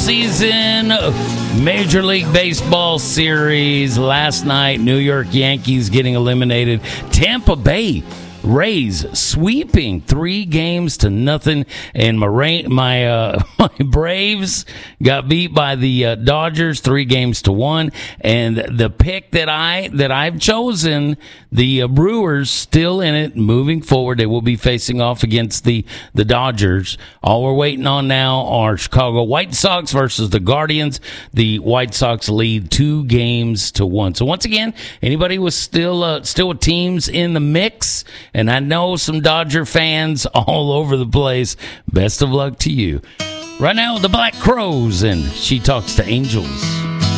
postseason Major League Baseball series. Last night, New York Yankees getting eliminated. Tampa Bay Rays sweeping 3-0, and my Braves got beat by the Dodgers 3-1. And the pick that I've chosen, the Brewers still in it, moving forward. They will be facing off against the Dodgers. All we're waiting on now are Chicago White Sox versus the Guardians. The White Sox lead 2-1. So once again, anybody was still with teams in the mix. And I know some Dodger fans all over the place. Best of luck to you. Right now, the Black Crowes, and She Talks to Angels.